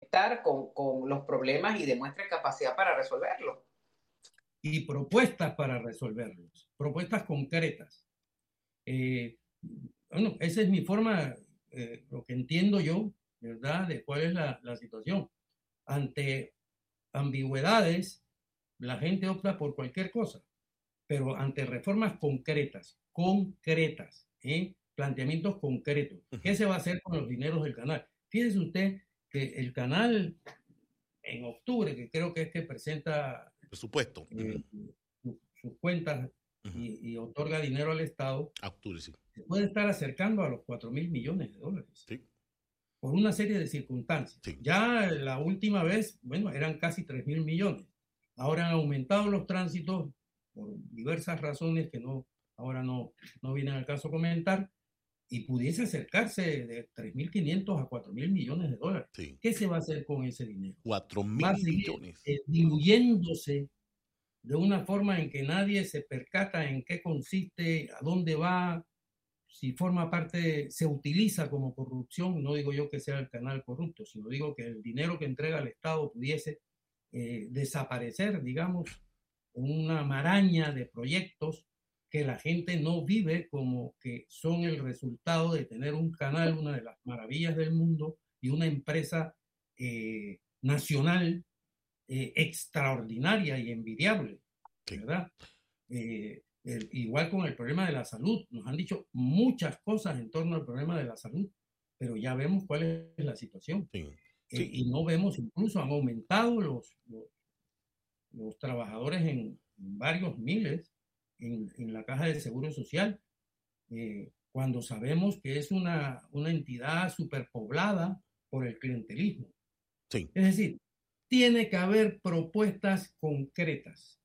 conectar con los problemas y demuestre capacidad para resolverlos. Y propuestas para resolverlos, propuestas concretas. Eh, bueno, esa es mi forma, lo que entiendo yo, ¿verdad?, de cuál es la situación. Ante ambigüedades, la gente opta por cualquier cosa, pero ante reformas concretas, planteamientos concretos, ¿qué se va a hacer con los dineros del canal? Fíjese usted que el canal en octubre, que creo que es que presenta Presupuesto. sus cuentas Ujú. y otorga dinero al Estado, Octubre, sí. se puede estar acercando a los 4.000 millones de dólares. Sí. Por una serie de circunstancias. Sí. Ya la última vez, bueno, eran casi 3.000 millones. Ahora han aumentado los tránsitos por diversas razones que ahora no vienen al caso comentar, y pudiese acercarse de 3.500 a 4.000 millones de dólares. Sí. ¿Qué se va a hacer con ese dinero? 4.000 Va a seguir millones. diluyéndose de una forma en que nadie se percata en qué consiste, a dónde va, si forma parte, se utiliza como corrupción. No digo yo que sea el canal corrupto, sino digo que el dinero que entrega el Estado pudiese desaparecer, digamos, una maraña de proyectos que la gente no vive como que son el resultado de tener un canal, una de las maravillas del mundo, y una empresa nacional extraordinaria y envidiable, ¿verdad? Igual con el problema de la salud, nos han dicho muchas cosas en torno al problema de la salud, pero ya vemos cuál es la situación. Sí. Sí. Y no vemos, incluso han aumentado los trabajadores en varios miles en la caja de seguro social, cuando sabemos que es una entidad superpoblada por el clientelismo. Sí. Es decir, tiene que haber propuestas concretas.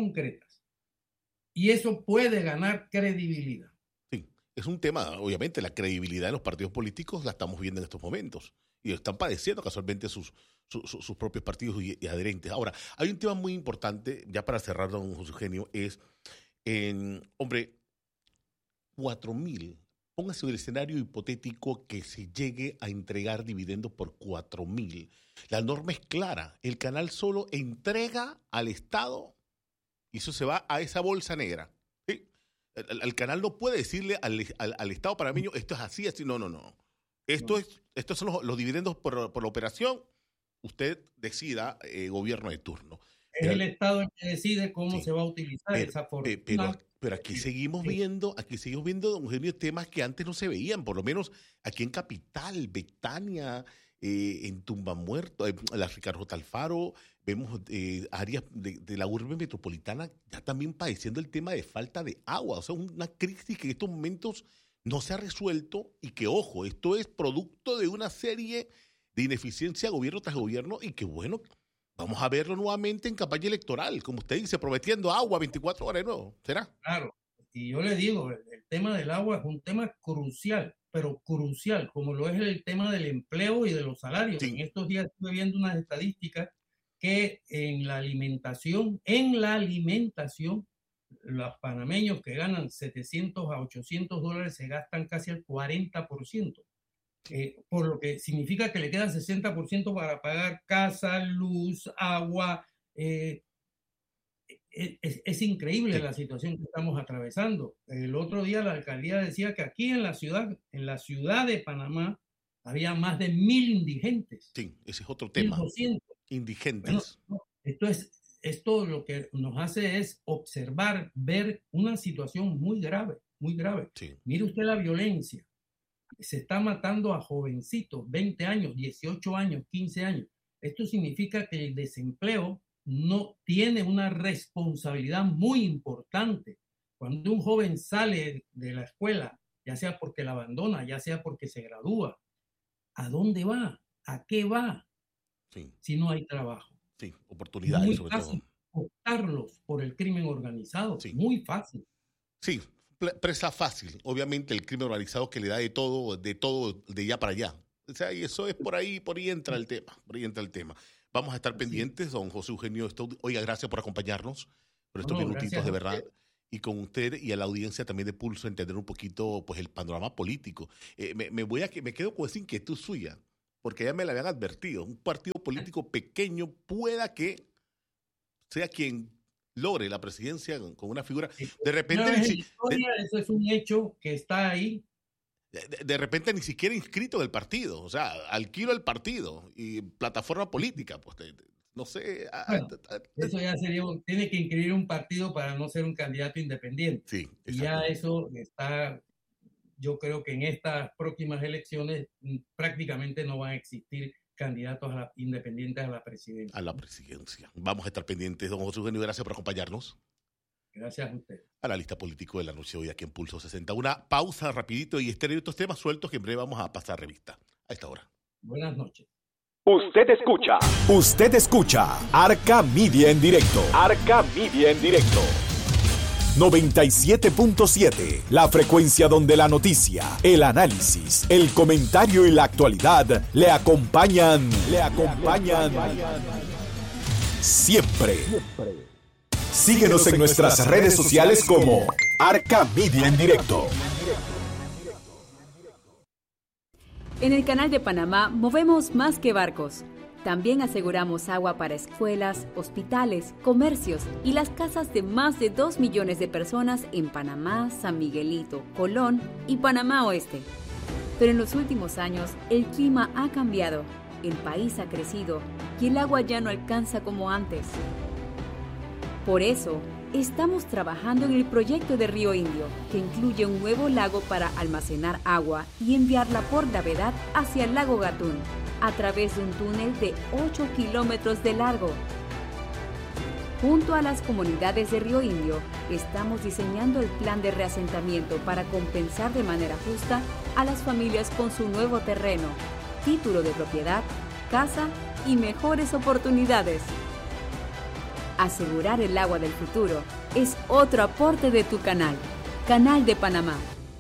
Y eso puede ganar credibilidad. Sí, es un tema, obviamente, la credibilidad de los partidos políticos la estamos viendo en estos momentos. Y están padeciendo casualmente sus propios partidos y adherentes. Ahora, hay un tema muy importante, ya para cerrar, don José Eugenio, es, hombre, 4.000, póngase el escenario hipotético que se llegue a entregar dividendos por 4.000. La norma es clara, el canal solo entrega al Estado y eso se va a esa bolsa negra. ¿Sí? El canal no puede decirle al Estado panameño, esto es así, así, no. Estos son los dividendos por la operación, usted decida, gobierno de turno. Es el Estado el que decide cómo Sí, se va a utilizar esa fortuna. pero aquí seguimos viendo, don Eugenio, temas que antes no se veían, por lo menos aquí en Capital, Betania, en Tumbamuerto, la Ricardo J. Alfaro, vemos áreas de la urbe metropolitana ya también padeciendo el tema de falta de agua, o sea, una crisis que en estos momentos no se ha resuelto y que, ojo, esto es producto de una serie de ineficiencia gobierno tras gobierno y que, bueno, vamos a verlo nuevamente en campaña electoral, como usted dice, prometiendo agua 24 horas de nuevo, ¿será? Claro, y yo le digo, el tema del agua es un tema crucial, pero crucial, como lo es el tema del empleo y de los salarios. Sí. En estos días estuve viendo unas estadísticas que en la alimentación, los panameños que ganan 700 a 800 dólares se gastan casi el 40%, por lo que significa que le queda 60% para pagar casa, luz, agua. Es increíble la situación que estamos atravesando. El otro día la alcaldía decía que aquí en la ciudad de Panamá, había más de 1.000 indigentes. Sí, ese es otro tema. 1.200. Indigentes. Bueno, esto lo que nos hace es observar, ver una situación muy grave, muy grave. Sí. Mire usted la violencia. Se está matando a jovencitos, 20 años, 18 años, 15 años. Esto significa que el desempleo no tiene una responsabilidad muy importante. Cuando un joven sale de la escuela, ya sea porque la abandona, ya sea porque se gradúa, ¿a dónde va? ¿A qué va? Sí. Si no hay trabajo. Sí, oportunidades muy sobre fácil todo. optarlos por el crimen organizado. Sí. Muy fácil. Sí, presa fácil. Obviamente el crimen organizado que le da de todo, de allá para allá. O sea, y eso es por ahí entra el tema. Vamos a estar pendientes, don José Eugenio. Oiga, gracias por acompañarnos, por estos minutitos de verdad. Y con usted y a la audiencia también de Pulso, entender un poquito pues el panorama político. Me quedo con esa inquietud suya. porque ya me lo habían advertido, un partido político pequeño pueda que sea quien logre la presidencia con una figura. De repente, eso es un hecho que está ahí. De repente ni siquiera inscrito en el partido, o sea, alquilo el partido y plataforma política, pues no sé. Bueno, eso ya sería, tiene que inscribir un partido para no ser un candidato independiente. Sí, y ya eso está, yo creo que en estas próximas elecciones prácticamente no van a existir candidatos independientes a la presidencia. A la presidencia. Vamos a estar pendientes, don José Eugenio, gracias por acompañarnos. Gracias a usted. Analista político de la noche hoy aquí en Pulso 60. Una pausa rapidito y estos temas sueltos que en breve vamos a pasar revista a esta hora. Buenas noches. Usted escucha Arca Media en directo. Arca Media en directo. 97.7, la frecuencia donde la noticia, el análisis, el comentario y la actualidad le acompañan siempre. Síguenos en nuestras redes sociales como Arca Media en directo. En el Canal de Panamá movemos más que barcos. También aseguramos agua para escuelas, hospitales, comercios y las casas de más de 2 millones de personas en Panamá, San Miguelito, Colón y Panamá Oeste. Pero en los últimos años el clima ha cambiado, el país ha crecido y el agua ya no alcanza como antes. Por eso, estamos trabajando en el proyecto de Río Indio, que incluye un nuevo lago para almacenar agua y enviarla por gravedad hacia el lago Gatún, a través de un túnel de 8 kilómetros de largo. Junto a las comunidades de Río Indio, estamos diseñando el plan de reasentamiento para compensar de manera justa a las familias con su nuevo terreno, título de propiedad, casa y mejores oportunidades. Asegurar el agua del futuro es otro aporte de tu canal, Canal de Panamá.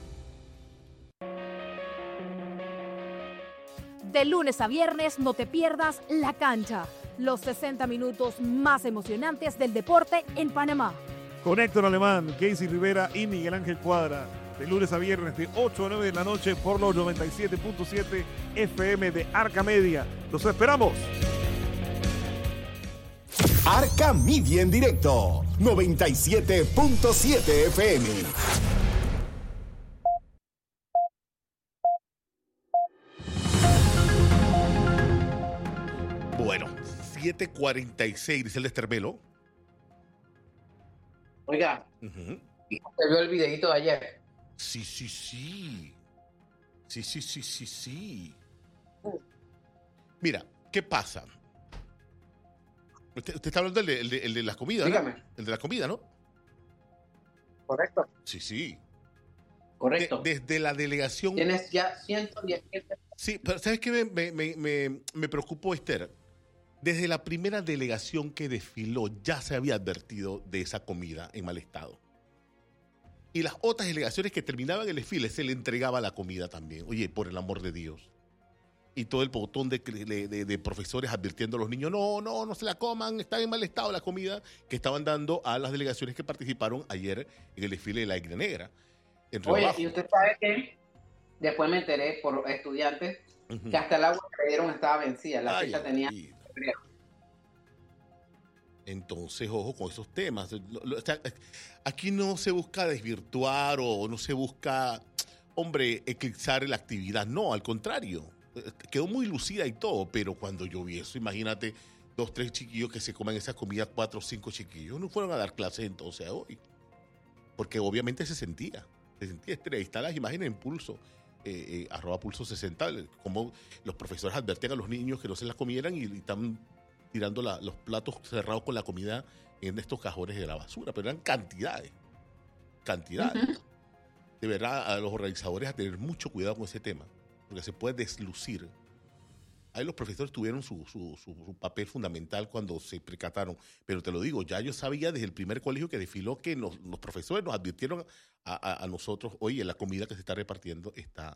De lunes a viernes no te pierdas La Cancha, los 60 minutos más emocionantes del deporte en Panamá. Con Héctor Alemán, Casey Rivera y Miguel Ángel Cuadra. De lunes a viernes de 8 a 9 de la noche por los 97.7 FM de Arca Media. ¡Los esperamos! Arca Media en directo, 97.7 FM. Bueno, 7:46, dice el Estermelo. Oiga, ¿usted vio el videito de ayer? Sí. Sí. Mira, ¿qué pasa? Usted está hablando del de las comidas, Dígame. ¿no? El de la comida, ¿no? Correcto. Sí. Correcto. Desde la delegación... Tienes ya 110. Sí, pero ¿sabes qué me preocupó, Esther? Desde la primera delegación que desfiló ya se había advertido de esa comida en mal estado. Y las otras delegaciones que terminaban el desfile se le entregaba la comida también. Oye, por el amor de Dios. Y todo el botón de profesores advirtiendo a los niños, no se la coman, está en mal estado la comida que estaban dando a las delegaciones que participaron ayer en el desfile de la Águila Negra. Oye, y usted sabe que después me enteré por estudiantes que hasta el agua que le dieron estaba vencida, la fecha tenía... Entonces, ojo con esos temas. Aquí no se busca desvirtuar o no se busca, eclipsar la actividad. No, al contrario. Quedó muy lucida y todo, pero cuando yo vi eso, imagínate 2, 3 chiquillos que se coman esa comida, 4 o 5 chiquillos. No fueron a dar clases entonces hoy. Porque obviamente se sentía estrés. Ahí están las imágenes en Pulso, @Pulso 60, como los profesores advertían a los niños que no se las comieran y están tirando los platos cerrados con la comida en estos cajones de la basura, pero eran cantidades. De verdad, a los organizadores a tener mucho cuidado con ese tema, porque se puede deslucir. Ahí los profesores tuvieron su papel fundamental cuando se percataron, pero te lo digo, ya yo sabía desde el primer colegio que desfiló que los profesores nos advirtieron a nosotros, oye, la comida que se está repartiendo está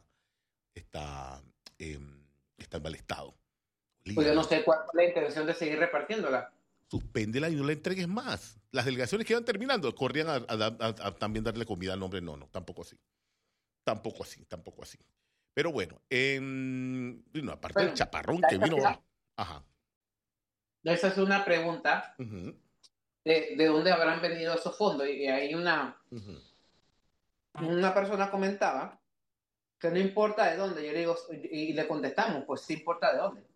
en mal estado. Pues yo no sé cuál fue la intención de seguir repartiéndola. Suspéndela y no la entregues más. Las delegaciones que iban terminando corrían a también darle comida al hombre. No, tampoco así. Tampoco así. Pero bueno, aparte del chaparrón que vino. Ajá. Esa es una pregunta de dónde habrán venido esos fondos. Y hay una persona comentaba que no importa de dónde. Yo le digo, y le contestamos, pues sí importa de dónde.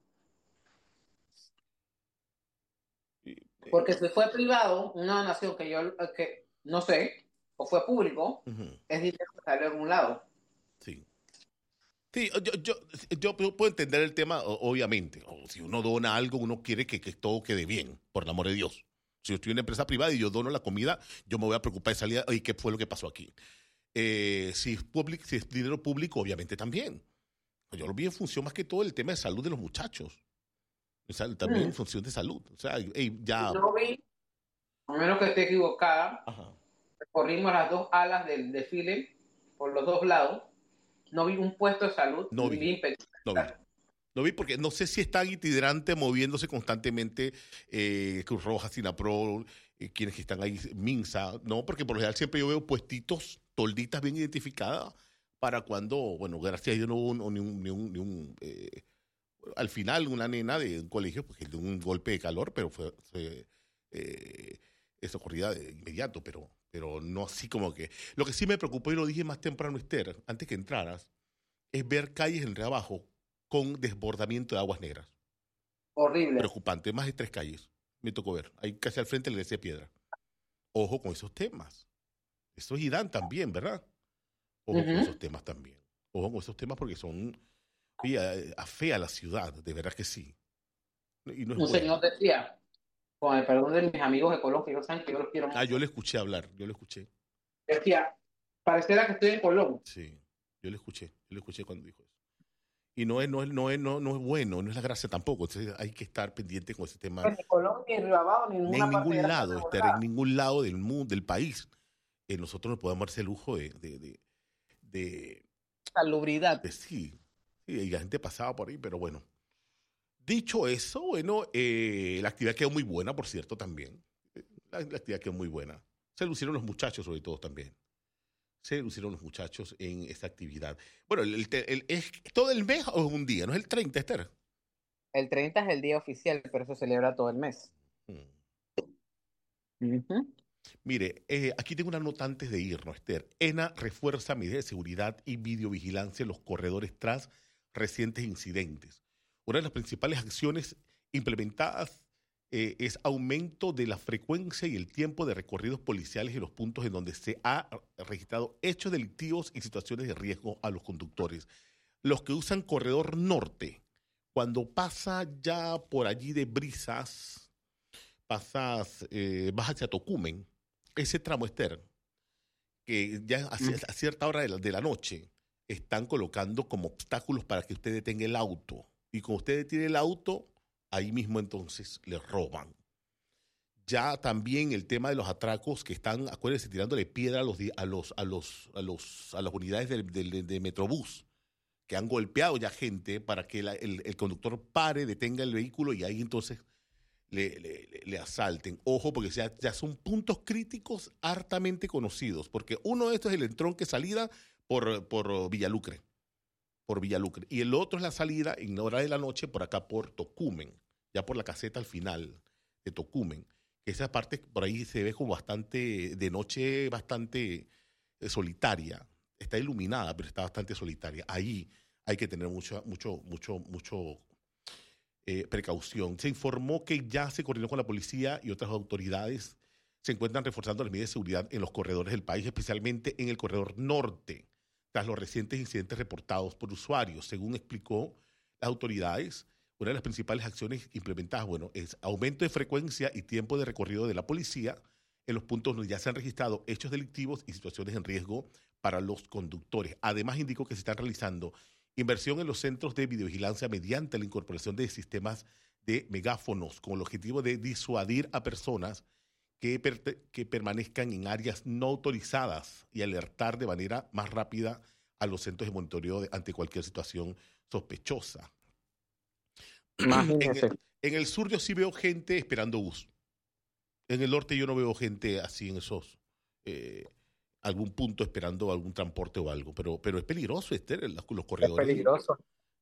Porque si fue privado, una donación que no sé, o fue público, es dinero que salió de algún lado. Sí. Sí, yo puedo entender el tema, obviamente. O si uno dona algo, uno quiere que todo quede bien, por el amor de Dios. Si yo estoy en una empresa privada y yo dono la comida, yo me voy a preocupar de salir, ¿y qué fue lo que pasó aquí? Si es dinero público, obviamente también. Yo lo vi en función más que todo del tema de salud de los muchachos. O sea, también en función de salud. O sea, ya... Yo vi, a menos que esté equivocada, corrimos las dos alas del desfile por los dos lados. No vi un puesto de salud. No vi porque no sé si están itinerantes moviéndose constantemente Cruz Roja, Sinapro, quienes están ahí, Minsa, no, porque por lo general siempre yo veo puestitos, tolditas bien identificadas para cuando, bueno, gracias a Dios no hubo ni un al final una nena de un colegio, porque de un golpe de calor, pero fue eso ocurría de inmediato, pero no así como que... Lo que sí me preocupó, y lo dije más temprano, Esther, antes que entraras, es ver calles en el abajo con desbordamiento de aguas negras. Horrible. Preocupante, más de 3 calles, me tocó ver. Ahí casi al frente de la iglesia de Piedra. Ojo con esos temas. Eso es Irán también, ¿verdad? Ojo con esos temas también. Ojo con esos temas porque son... afea la ciudad, de verdad que sí. Y no es un señor decía, con el perdón de mis amigos de Colón, que ellos saben que yo los quiero mucho. Yo le escuché hablar, yo le escuché. Decía, pareciera que estoy en Colón. Sí, yo le escuché cuando dijo eso. Y no es bueno, no es la gracia tampoco. Entonces hay que estar pendiente con ese tema. Ni Colón, ni Ribabao, ni ninguna en parte ningún de lado, Esther, en ningún lado del mundo, del país. Nosotros no podemos darse el lujo de salubridad. Sí, y la gente pasaba por ahí, pero bueno. Dicho eso, bueno, la actividad quedó muy buena, por cierto, también. La actividad quedó muy buena. Se lucieron los muchachos, sobre todo, también. Se lucieron los muchachos en esta actividad. Bueno, ¿es todo el mes o es un día? ¿No es el 30, Esther? El 30 es el día oficial, pero se celebra todo el mes. Mire, aquí tengo una nota antes de irnos, Esther. ENA refuerza medidas de seguridad y videovigilancia en los corredores tras recientes incidentes. Una de las principales acciones implementadas es aumento de la frecuencia y el tiempo de recorridos policiales en los puntos en donde se ha registrado hechos delictivos y situaciones de riesgo a los conductores. Los que usan corredor norte, cuando pasa ya por allí de Brisas, vas hacia Tocumen, ese tramo, Esther, que ya a cierta hora de la noche están colocando como obstáculos para que usted detenga el auto. Y cuando usted detiene el auto, ahí mismo entonces le roban. Ya también el tema de los atracos que están, acuérdense, tirándole piedra a las unidades de Metrobús, que han golpeado ya gente para que el conductor pare, detenga el vehículo y ahí entonces le asalten. Ojo, porque ya son puntos críticos hartamente conocidos, porque uno de estos es el entronque salida por Villalucre. Y el otro es la salida en hora de la noche por acá por Tocumen, ya por la caseta al final de Tocumen. Esa parte por ahí se ve como bastante, de noche bastante solitaria. Está iluminada, pero está bastante solitaria. Ahí hay que tener mucho precaución. Se informó que ya se coordinó con la policía y otras autoridades. Se encuentran reforzando las medidas de seguridad en los corredores del país, especialmente en el corredor norte, tras los recientes incidentes reportados por usuarios. Según explicó las autoridades, una de las principales acciones implementadas, es aumento de frecuencia y tiempo de recorrido de la policía en los puntos donde ya se han registrado hechos delictivos y situaciones en riesgo para los conductores. Además, indicó que se están realizando inversión en los centros de videovigilancia mediante la incorporación de sistemas de megáfonos con el objetivo de disuadir a personas que permanezcan en áreas no autorizadas y alertar de manera más rápida a los centros de monitoreo ante cualquier situación sospechosa. En el sur yo sí veo gente esperando bus. En el norte yo no veo gente así en esos algún punto esperando algún transporte o algo, pero es peligroso, Esther, los corredores. Es peligroso.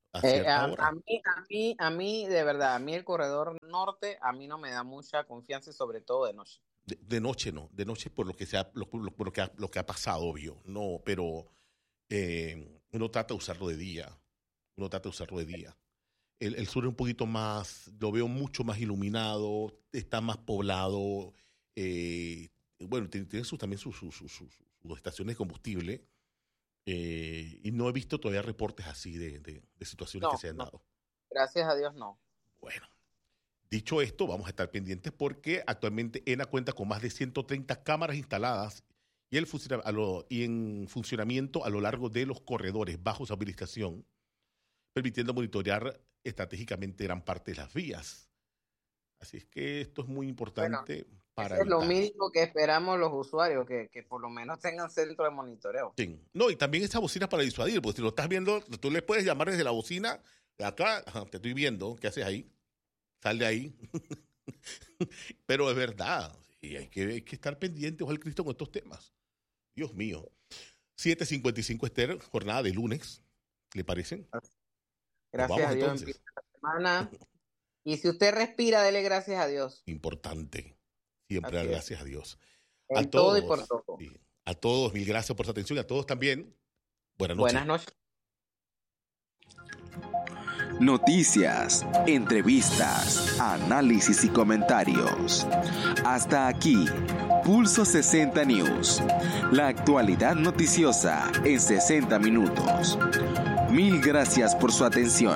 A mí, de verdad, a mí el corredor norte, a mí no me da mucha confianza y sobre todo de noche. De noche no, de noche por lo que ha pasado, obvio, no, pero uno trata de usarlo de día, El sur es un poquito más, lo veo mucho más iluminado, está más poblado, bueno, tiene también sus estaciones de combustible, y no he visto todavía reportes así de situaciones que se han dado. Gracias a Dios, no. Bueno, dicho esto, vamos a estar pendientes porque actualmente ENA cuenta con más de 130 cámaras instaladas y en funcionamiento a lo largo de los corredores bajo su administración, permitiendo monitorear estratégicamente gran parte de las vías. Así es que esto es muy importante para eso es lo mínimo que esperamos los usuarios, que por lo menos tengan centro de monitoreo. Sí. No, y también esa bocina para disuadir, porque si lo estás viendo, tú le puedes llamar desde la bocina, de acá, te estoy viendo, ¿qué haces ahí? Sal de ahí. Pero es verdad, y hay que estar pendientes, ojalá Cristo, con estos temas. Dios mío. 7:55, Esther, jornada de lunes, ¿le parecen? Gracias a Dios, empieza la semana. Y si usted respira, dele gracias a Dios. Importante. Siempre dar gracias a Dios. A todo y por todo. Sí, a todos, mil gracias por su atención y a todos también. Buenas noches. Buenas noches. Noticias, entrevistas, análisis y comentarios. Hasta aquí, Pulso 60 News. La actualidad noticiosa en 60 minutos. Mil gracias por su atención.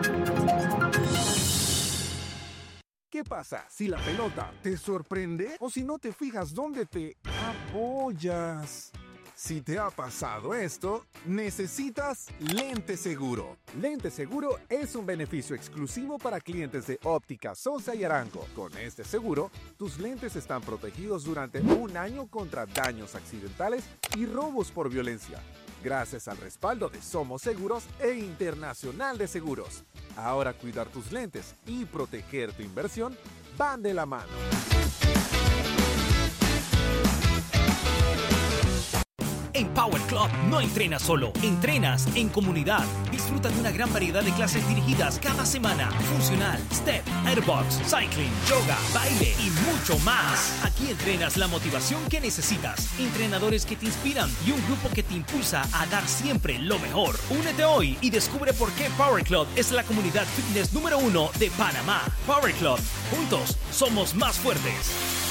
¿Qué pasa si la pelota te sorprende o si no te fijas dónde te apoyas? Si te ha pasado esto, necesitas Lente Seguro. Lente Seguro es un beneficio exclusivo para clientes de Óptica Sosa y Arango. Con este seguro, tus lentes están protegidos durante 1 año contra daños accidentales y robos por violencia, gracias al respaldo de Somos Seguros e Internacional de Seguros. Ahora cuidar tus lentes y proteger tu inversión van de la mano. En Power Club no entrenas solo, entrenas en comunidad. Disfruta de una gran variedad de clases dirigidas cada semana. Funcional, step, airbox, cycling, yoga, baile y mucho más. Aquí entrenas la motivación que necesitas, entrenadores que te inspiran y un grupo que te impulsa a dar siempre lo mejor. Únete hoy y descubre por qué Power Club es la comunidad fitness número 1 de Panamá. Power Club, juntos somos más fuertes.